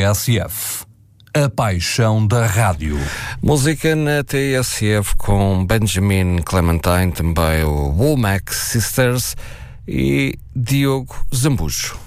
TSF. A paixão da rádio. Música na TSF com Benjamin Clementine, também o Womack Sisters e Diogo Zambujo.